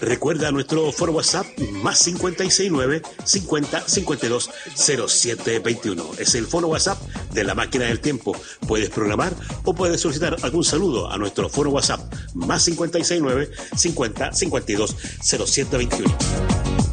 Recuerda nuestro foro WhatsApp más 569 50 52 07 21. Es el foro WhatsApp de la máquina del tiempo. Puedes programar o puedes solicitar algún saludo a nuestro foro WhatsApp más 569 50 52 07 21.